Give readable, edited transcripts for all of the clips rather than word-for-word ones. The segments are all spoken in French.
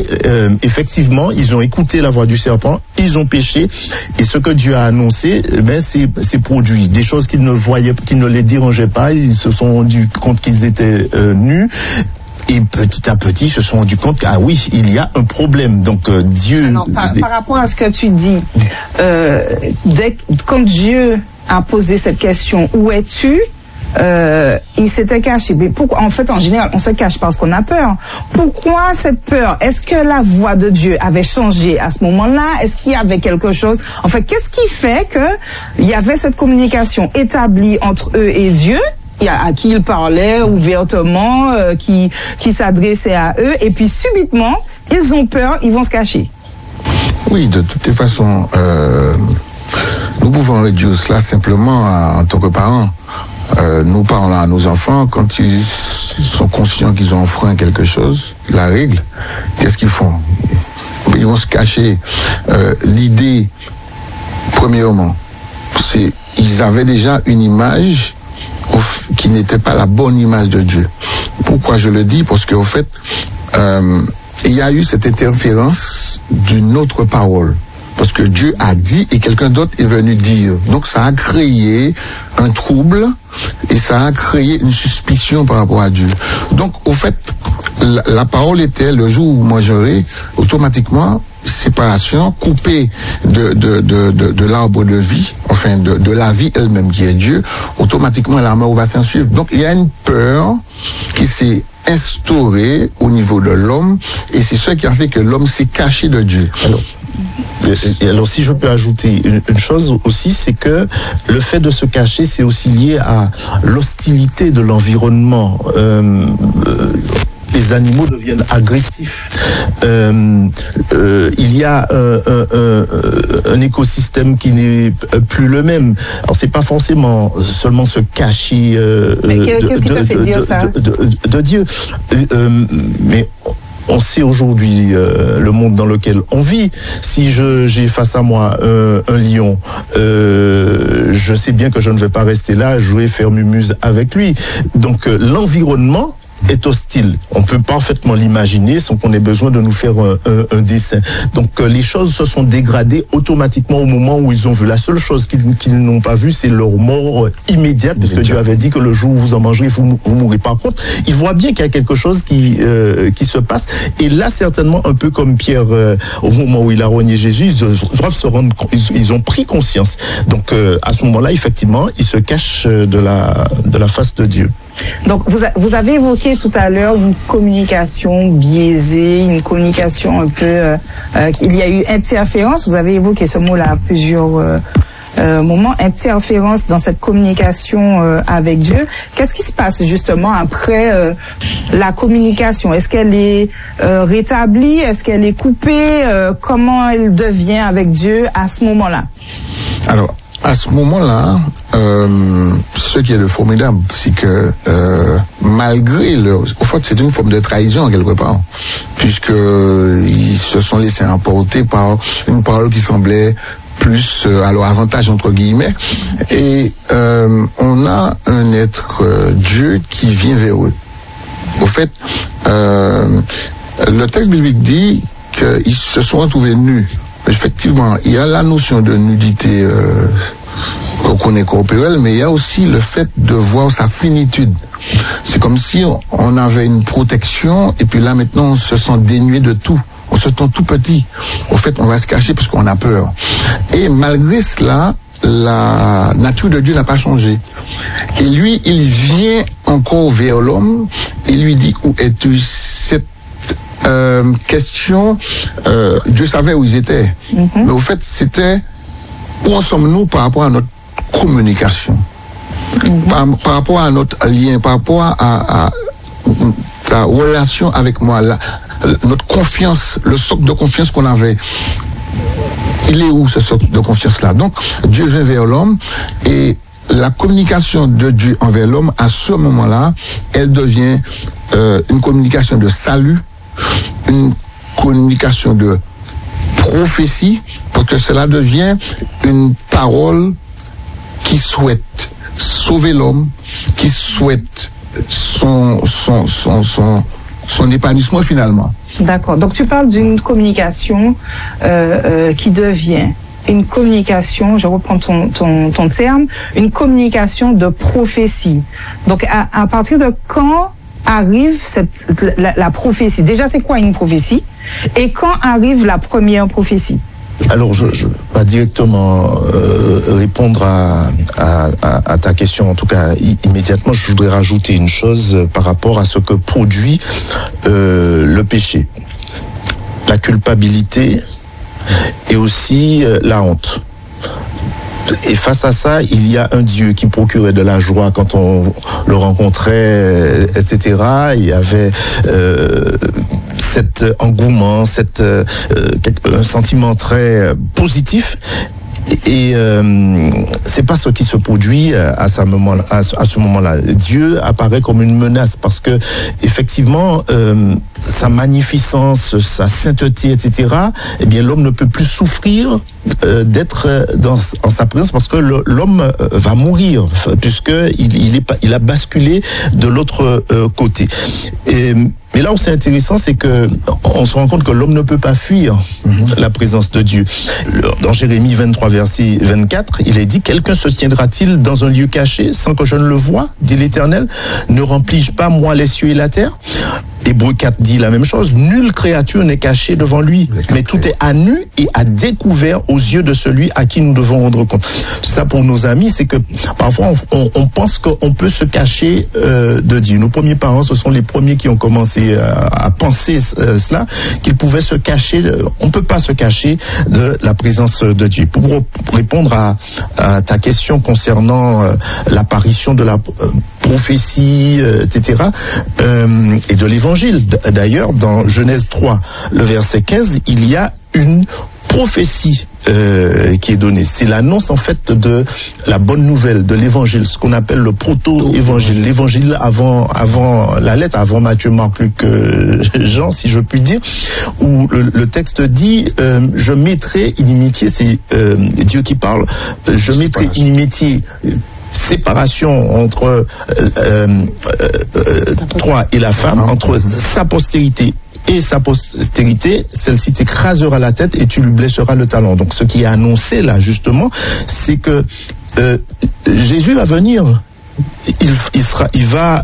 effectivement, ils ont écouté la voix du serpent, ils ont péché, et ce que Dieu a annoncé, c'est produit. Des choses qu'ils ne voyaient, qui ne les dérangeaient pas, ils se sont rendus compte qu'ils étaient nus. Et petit à petit, ils se sont rendus compte qu'ah oui, il y a un problème. Donc Dieu... Alors, par rapport à ce que tu dis, quand Dieu a posé cette question, où es-tu? Il s'était caché. Mais pourquoi? En fait, en général, on se cache parce qu'on a peur. Pourquoi cette peur? Est-ce que la voix de Dieu avait changé à ce moment-là? Est-ce qu'il y avait quelque chose? En fait, qu'est-ce qui fait qu'il y avait cette communication établie entre eux et Dieu, à qui il parlait ouvertement, qui s'adressait à eux, et puis subitement, ils ont peur, ils vont se cacher? Oui, de toutes les façons, nous pouvons réduire cela simplement en tant que parents. Nous parlons à nos enfants quand ils sont conscients qu'ils ont enfreint quelque chose, la règle, qu'est-ce qu'ils font? Ils vont se cacher. L'idée, premièrement, c'est ils avaient déjà une image qui n'était pas la bonne image de Dieu. Pourquoi je le dis? Parce qu'au fait, il y a eu cette interférence d'une autre parole. Parce que Dieu a dit et quelqu'un d'autre est venu dire. Donc ça a créé un trouble et ça a créé une suspicion par rapport à Dieu. Donc au fait, la parole était, le jour où vous mangerez, automatiquement, séparation, coupée de l'arbre de vie, enfin de la vie elle-même qui est Dieu, automatiquement la mort va s'en suivre. Donc il y a une peur qui s'est instaurée au niveau de l'homme et c'est ce qui a fait que l'homme s'est caché de Dieu. Alors si je peux ajouter une chose aussi, c'est que le fait de se cacher, c'est aussi lié à l'hostilité de l'environnement. Les animaux deviennent agressifs. Il y a un écosystème qui n'est plus le même. Alors c'est pas forcément seulement se cacher de Dieu, mais on sait aujourd'hui le monde dans lequel on vit. Si j'ai face à moi un lion, je sais bien que je ne vais pas rester là, jouer, faire mumuse avec lui. Donc l'environnement est hostile. On peut parfaitement l'imaginer sans qu'on ait besoin de nous faire un dessin. Donc les choses se sont dégradées automatiquement au moment où ils ont vu. La seule chose qu'ils n'ont pas vu, c'est leur mort immédiate, puisque Dieu avait dit que le jour où vous en mangerez, vous mourrez. Par contre, ils voient bien qu'il y a quelque chose qui se passe. Et là, certainement, un peu comme Pierre, au moment où il a renié Jésus, ils doivent se rendre compte, ils ont pris conscience. Donc à ce moment-là, effectivement, ils se cachent de la face de Dieu. Donc, vous avez évoqué tout à l'heure une communication biaisée, une communication un peu... il y a eu interférence, vous avez évoqué ce mot-là à plusieurs moments, interférence dans cette communication avec Dieu. Qu'est-ce qui se passe justement après la communication? Est-ce qu'elle est rétablie? Est-ce qu'elle est coupée? Comment elle devient avec Dieu à ce moment-là? Alors, à ce moment-là, ce qui est le formidable, c'est que malgré au fait, c'est une forme de trahison quelque part, puisque ils se sont laissés emporter par une parole qui semblait plus à leur avantage entre guillemets, et on a un être Dieu qui vient vers eux. Au fait, le texte biblique dit qu'ils se sont retrouvés nus. Effectivement, il y a la notion de nudité qu'on est corporel, mais il y a aussi le fait de voir sa finitude. C'est comme si on avait une protection et puis là maintenant on se sent dénué de tout. On se sent tout petit. Au fait, on va se cacher parce qu'on a peur. Et malgré cela, la nature de Dieu n'a pas changé. Et lui, il vient encore vers l'homme et lui dit, où es-tu? Cette question, Dieu savait où ils étaient. Mais au fait, c'était où en sommes-nous par rapport à notre communication, par rapport à notre lien, par rapport à ta relation avec moi, notre confiance, le socle de confiance qu'on avait. Il est où ce socle de confiance-là? Donc, Dieu vient vers l'homme et la communication de Dieu envers l'homme, à ce moment-là, elle devient une communication de salut, une communication de prophétie, parce que cela devient une parole qui souhaite sauver l'homme, qui souhaite son son épanouissement finalement. D'accord. Donc tu parles d'une communication qui devient une communication, je reprends ton terme, une communication de prophétie. Donc à partir de quand arrive la prophétie? Déjà, c'est quoi une prophétie? Et quand arrive la première prophétie? Alors, je vais pas directement répondre à ta question, en tout cas immédiatement. Je voudrais rajouter une chose par rapport à ce que produit le péché, la culpabilité et aussi la honte. Et face à ça, il y a un Dieu qui procurait de la joie quand on le rencontrait, etc. Il y avait cet engouement, un sentiment très positif. Et c'est pas ce qui se produit à ce moment-là. Dieu apparaît comme une menace parce que effectivement sa magnificence, sa sainteté, etc. Eh bien, l'homme ne peut plus souffrir d'être en sa présence parce que l'homme va mourir puisque il a basculé de l'autre côté. Mais là où c'est intéressant, c'est que on se rend compte que l'homme ne peut pas fuir la présence de Dieu. Dans Jérémie 23, verset 24, il est dit: quelqu'un se tiendra-t-il dans un lieu caché sans que je ne le voie, dit l'Éternel? Ne remplis-je pas moi les cieux et la terre? Hébreux 4 dit la même chose: nulle créature n'est cachée devant lui, mais tout est à nu et à découvert aux yeux de celui à qui nous devons rendre compte. Ça, pour nos amis, c'est que parfois on pense qu'on peut se cacher de Dieu. Nos premiers parents, ce sont les premiers qui ont commencé à penser cela, qu'ils pouvaient se cacher. On peut pas se cacher de la présence de Dieu. Pour répondre à ta question concernant l'apparition de la prophétie, etc., et de l'évangile. D'ailleurs, dans Genèse 3, le verset 15, il y a une prophétie qui est donnée. C'est l'annonce en fait de la bonne nouvelle, de l'évangile, ce qu'on appelle le proto-évangile. L'évangile avant la lettre, avant Matthieu, Marc, Luc, Jean, si je puis dire, où le texte dit je mettrai inimitié, c'est Dieu qui parle, je mettrai inimitié, séparation entre toi et la femme, entre sa postérité et sa postérité, celle-ci t'écrasera la tête et tu lui blesseras le talon. Donc ce qui est annoncé là justement, c'est que Jésus va venir, il va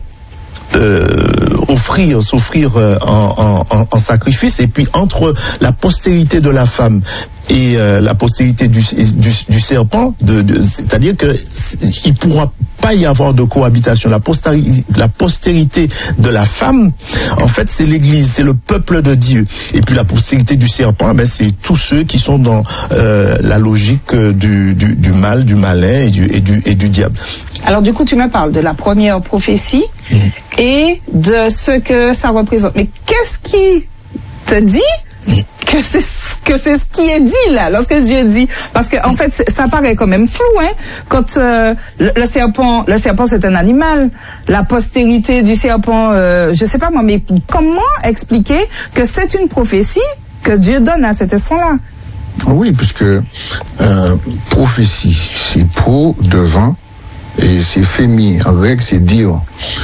s'offrir en sacrifice, et puis entre la postérité de la femme et la postérité du serpent, c'est-à-dire que il pourra pas y avoir de cohabitation. La postérité de la femme, en fait, c'est l'Église, c'est le peuple de Dieu. Et puis la postérité du serpent, c'est tous ceux qui sont dans la logique du mal, du malin et du diable. Alors du coup, tu me parles de la première prophétie et de ce que ça représente. Mais qu'est-ce qui te dit que c'est ce qui est dit là, lorsque Dieu dit, parce que en fait ça paraît quand même flou, hein, quand le serpent c'est un animal, la postérité du serpent, je sais pas moi, mais comment expliquer que c'est une prophétie que Dieu donne à cet instant-là? Oui, puisque prophétie, c'est pro devant, et c'est féminin, avec c'est dire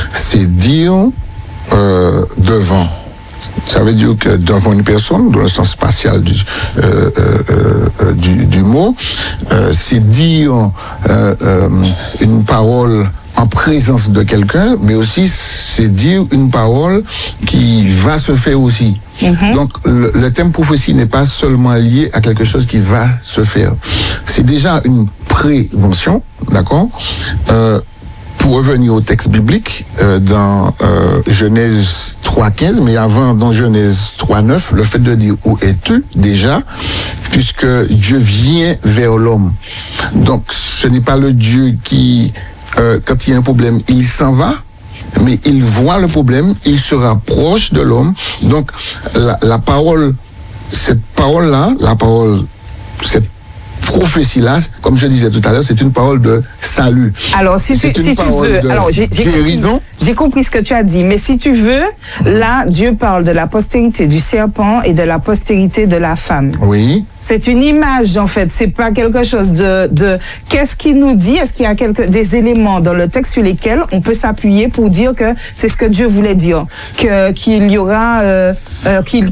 devant. Ça veut dire que devant une personne, dans le sens spatial du mot, c'est dire une parole en présence de quelqu'un, mais aussi c'est dire une parole qui va se faire aussi. Donc le thème prophétie n'est pas seulement lié à quelque chose qui va se faire. C'est déjà une prévention, d'accord? Pour revenir au texte biblique, dans Genèse 3.15, mais avant dans Genèse 3.9, le fait de dire où es-tu déjà, puisque Dieu vient vers l'homme. Donc ce n'est pas le Dieu qui, quand il y a un problème, il s'en va, mais il voit le problème, il se rapproche de l'homme. Donc la parole, cette parole-là, cette prophétie-là, comme je disais tout à l'heure, c'est une parole de salut. Alors, si tu veux, alors j'ai compris ce que tu as dit, mais si tu veux, là, Dieu parle de la postérité du serpent et de la postérité de la femme. Oui. C'est une image, en fait. C'est pas quelque chose de qu'est-ce qu'il nous dit? Est-ce qu'il y a des éléments dans le texte sur lesquels on peut s'appuyer pour dire que c'est ce que Dieu voulait dire? Qu'il y aura, qu'il